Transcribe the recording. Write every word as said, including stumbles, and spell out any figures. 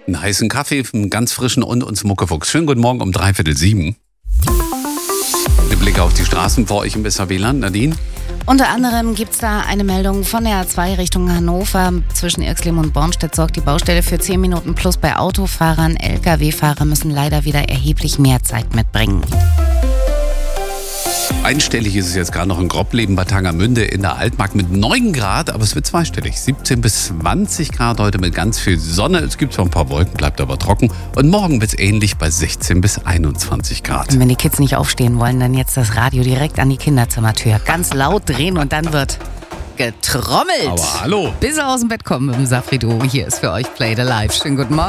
Einen heißen Kaffee, einen ganz frischen und uns Muckefuchs. Schönen guten Morgen um dreiviertel sieben. Ein Blick auf die Straßen vor euch im S W Land, Nadine. Unter anderem gibt es da eine Meldung von der A zwei Richtung Hannover. Zwischen Irxlim und Bornstedt sorgt die Baustelle für zehn Minuten plus bei Autofahrern. L K W-Fahrer müssen leider wieder erheblich mehr Zeit mitbringen. Einstellig ist es jetzt gerade noch in Grobleben bei Tangermünde in der Altmark mit neun Grad, aber es wird zweistellig. siebzehn bis zwanzig Grad heute mit ganz viel Sonne. Es gibt zwar ein paar Wolken, bleibt aber trocken. Und morgen wird es ähnlich bei sechzehn bis einundzwanzig Grad. Und wenn die Kids nicht aufstehen wollen, dann jetzt das Radio direkt an die Kinderzimmertür. Ganz laut drehen und dann wird getrommelt. Aber hallo. Bis sie aus dem Bett kommen mit dem Safri-Duo. Hier ist für euch Play the Live. Schönen guten Morgen.